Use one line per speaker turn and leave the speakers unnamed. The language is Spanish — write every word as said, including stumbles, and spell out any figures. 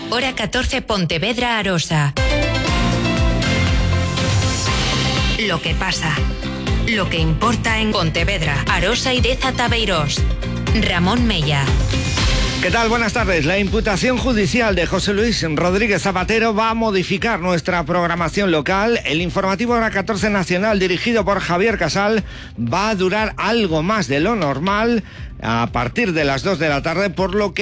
Hora catorce, Pontevedra, Arosa. Lo que pasa. Lo que importa en Pontevedra, Arosa y Deza Tabeirós. Ramón Mella.
¿Qué tal? Buenas tardes. La imputación judicial de José Luis Rodríguez Zapatero va a modificar nuestra programación local. El informativo Hora catorce Nacional, dirigido por Javier Casal, va a durar algo más de lo normal a partir de las dos de la tarde, por lo que